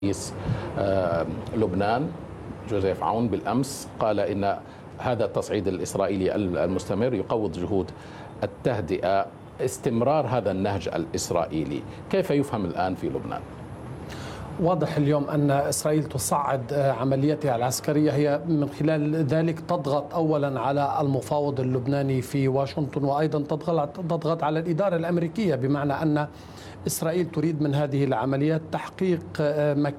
رئيس لبنان جوزيف عون بالأمس قال إن هذا التصعيد الإسرائيلي المستمر يقوض جهود التهدئة. استمرار هذا النهج الإسرائيلي كيف يفهم الآن في لبنان؟ واضح اليوم أن إسرائيل تصعد عملياتها العسكرية، هي من خلال ذلك تضغط أولا على المفاوض اللبناني في واشنطن، وأيضا تضغط على الإدارة الأمريكية، بمعنى أن إسرائيل تريد من هذه العمليات تحقيق مكاسب